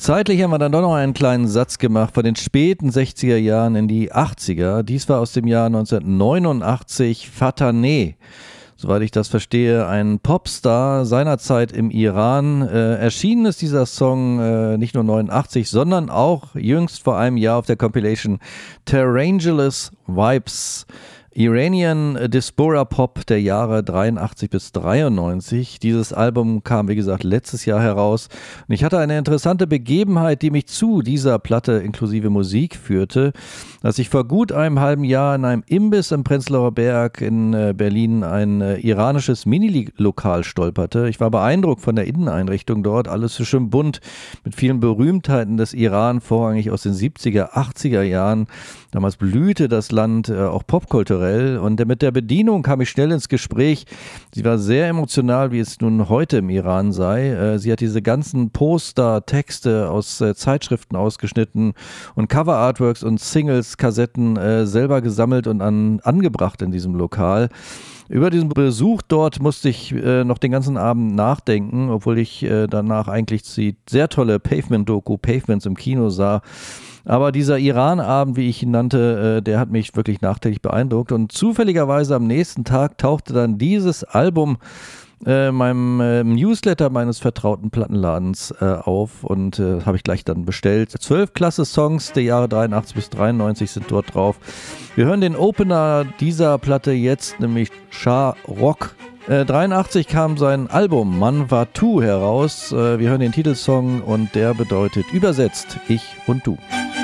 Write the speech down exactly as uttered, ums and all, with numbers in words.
Zeitlich haben wir dann doch noch einen kleinen Satz gemacht von den späten sechziger Jahren in die achtziger. Dies war aus dem Jahr neunzehnhundertneunundachtzig Fateh. Soweit ich das verstehe, ein Popstar seinerzeit im Iran. Äh, erschienen ist dieser Song äh, nicht nur neunundachtzig, sondern auch jüngst vor einem Jahr auf der Compilation Terrangelous Vibes. Iranian Diaspora Pop der Jahre dreiundachtzig bis dreiundneunzig. Dieses Album kam, wie gesagt, letztes Jahr heraus. Und ich hatte eine interessante Begebenheit, die mich zu dieser Platte inklusive Musik führte, dass ich vor gut einem halben Jahr in einem Imbiss im Prenzlauer Berg in äh, Berlin ein äh, iranisches Mini-Lokal stolperte. Ich war beeindruckt von der Inneneinrichtung dort. Alles so schön bunt mit vielen Berühmtheiten des Iran, vorrangig aus den siebziger, achtziger Jahren. Damals blühte das Land äh, auch popkulturell. Und mit der Bedienung kam ich schnell ins Gespräch. Sie war sehr emotional, wie es nun heute im Iran sei. Sie hat diese ganzen Poster, Texte aus Zeitschriften ausgeschnitten und Cover-Artworks und Singles, Kassetten selber gesammelt und an, angebracht in diesem Lokal. Über diesen Besuch dort musste ich äh, noch den ganzen Abend nachdenken, obwohl ich äh, danach eigentlich die sehr tolle Pavement-Doku Pavements im Kino sah. Aber dieser Iran-Abend, wie ich ihn nannte, äh, der hat mich wirklich nachträglich beeindruckt. Und zufälligerweise am nächsten Tag tauchte dann dieses Album äh, meinem äh, Newsletter meines vertrauten Plattenladens äh, auf und äh, habe ich gleich dann bestellt. Zwölf klasse Songs der Jahre dreiundachtzig bis dreiundneunzig sind dort drauf. Wir hören den Opener dieser Platte jetzt, nämlich Shah Rock. Äh, dreiundachtzig kam sein Album Man Vatu heraus. Äh, wir hören den Titelsong und der bedeutet übersetzt Ich und Du.